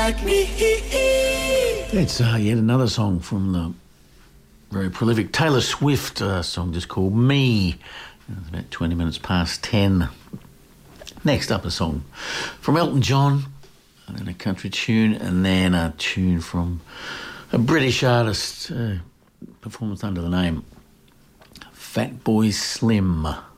It's yet another song from the very prolific Taylor Swift, song just called Me. It's about 20 minutes past 10. Next up, a song from Elton John, and then a country tune, and then a tune from a British artist, performance under the name Fatboy Slim.